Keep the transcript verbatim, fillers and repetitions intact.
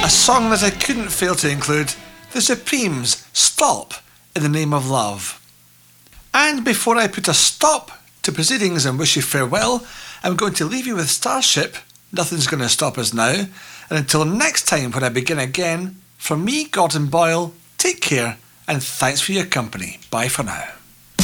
a song that I couldn't fail to include, The Supremes' Stop in the Name of Love. And before I put a stop to proceedings and wish you farewell, I'm going to leave you with Starship, Nothing's Gonna Stop Us Now, and until next time when I begin again, from me, Gordon Boyle, take care and thanks for your company. Bye for now.